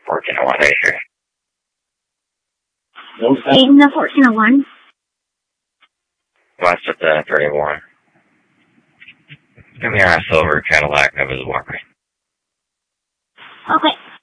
1401 83. In the 1401. West at the 31. Give me a silver Cadillac Nova Walker. Okay.